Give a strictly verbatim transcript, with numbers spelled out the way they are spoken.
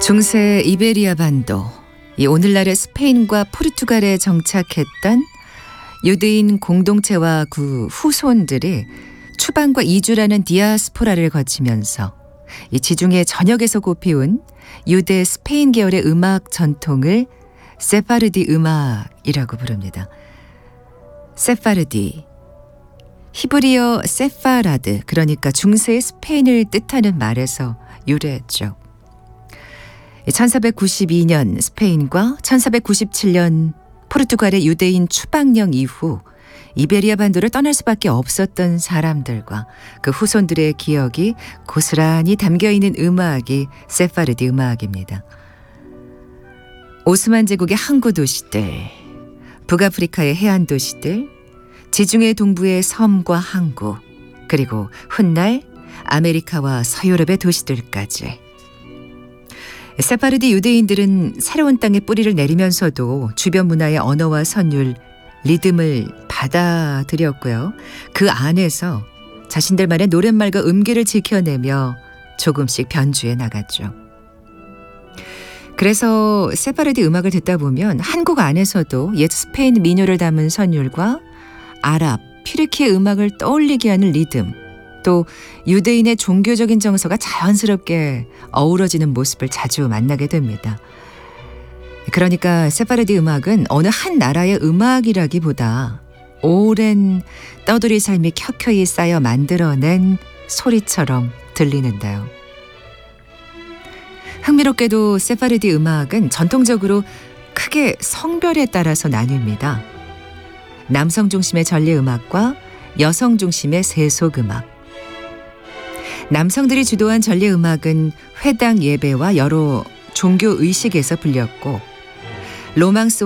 중세 이베리아 반도, 이 오늘날의 스페인과 포르투갈에 정착했던 유대인 공동체와 그 후손들이 추방과 이주라는 디아스포라를 거치면서 이 지중해 전역에서 꽃피운 유대 스페인 계열의 음악 전통을 세파르디 음악이라고 부릅니다. 세파르디, 히브리어 세파라드, 그러니까 중세의 스페인을 뜻하는 말에서 유래했죠. 천사백구십이 년 스페인과 천사백구십칠 년 포르투갈의 유대인 추방령 이후 이베리아 반도를 떠날 수밖에 없었던 사람들과 그 후손들의 기억이 고스란히 담겨있는 음악이 세파르디 음악입니다. 오스만 제국의 항구 도시들, 북아프리카의 해안 도시들, 지중해 동부의 섬과 항구, 그리고 훗날 아메리카와 서유럽의 도시들까지. 세파르디 유대인들은 새로운 땅에 뿌리를 내리면서도 주변 문화의 언어와 선율, 리듬을 받아들였고요. 그 안에서 자신들만의 노랫말과 음계를 지켜내며 조금씩 변주해 나갔죠. 그래서 세파르디 음악을 듣다 보면 한국 안에서도 옛 스페인 민요를 담은 선율과 아랍, 튀르키예 음악을 떠올리게 하는 리듬, 또 유대인의 종교적인 정서가 자연스럽게 어우러지는 모습을 자주 만나게 됩니다. 그러니까 세파르디 음악은 어느 한 나라의 음악이라기보다 오랜 떠돌이 삶이 켜켜이 쌓여 만들어낸 소리처럼 들리는데요. 흥미롭게도 세파르디 음악은 전통적으로 크게 성별에 따라서 나뉩니다. 남성 중심의 전래 음악과 여성 중심의 세속 음악. 남성들이 주도한 전래 음악은 회당 예배와 여러 종교 의식에서 불렸고, 로망스와